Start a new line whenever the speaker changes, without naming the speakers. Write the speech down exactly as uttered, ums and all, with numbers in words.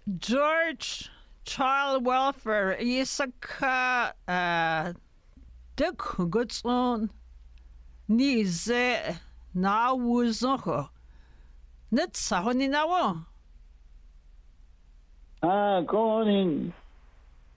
George Child Welfare Isaka uh Dick Goodson Nize Na Wuzoko Nit Sahoni Nawo
Ah, Conin